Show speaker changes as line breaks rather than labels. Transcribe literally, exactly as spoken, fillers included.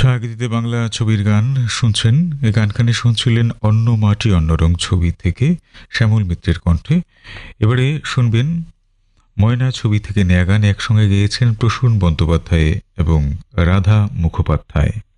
ছায়াগীতিতে বাংলা ছবির গান শুনছেন। এই গানখানি শুনছিলেন অন্য মাটি অন্য রং ছবি থেকে শ্যামল মিত্রের কণ্ঠে। এবারে শুনবেন ময়না ছবি থেকে নেয়া গান। একসঙ্গে গেয়েছেন প্রসূন বন্দ্যোপাধ্যায় এবং রাধা মুখোপাধ্যায়।